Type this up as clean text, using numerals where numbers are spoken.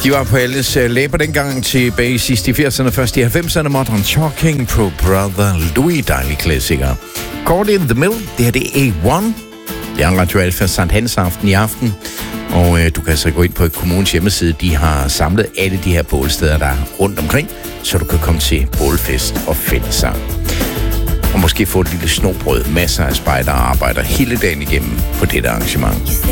De var på alles læber dengang tilbage sidst i 80'erne, først i 90'erne. Modern Talking på Brother Louis, dejlig klassiker. Caught in the Middle, det her det er A1. Det er en Radio Alfa Sankt Hans aften i aften. Og du kan så gå ind på kommunens hjemmeside. De har samlet alle de her bålsteder, der er rundt omkring, så du kan komme til bålfest og fællessang. Og måske få et lille snobrød. Masser af spejdere arbejder hele dagen igennem på dette arrangement.